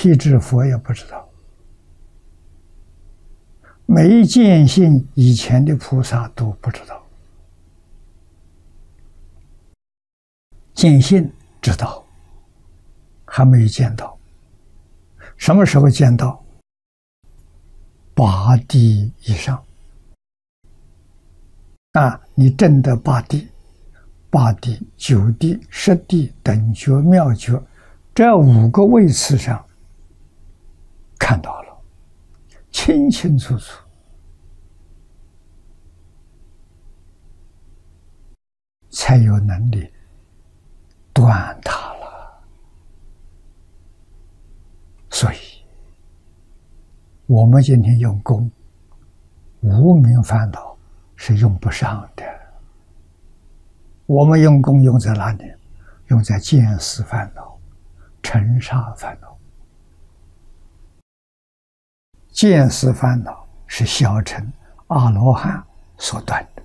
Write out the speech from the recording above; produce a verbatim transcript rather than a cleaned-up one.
辟支佛也不知道，没见性以前的菩萨都不知道，见性知道，还没见到。什么时候见到？八地以上啊！你证得八地、八地、九地、十地、等觉、妙觉，这五个位次上看到了，清清楚楚，才有能力断它了。所以我们今天用功，无明烦恼是用不上的。我们用功用在哪里？用在见思烦恼、尘沙烦恼。见思烦恼是小乘阿罗汉所断的，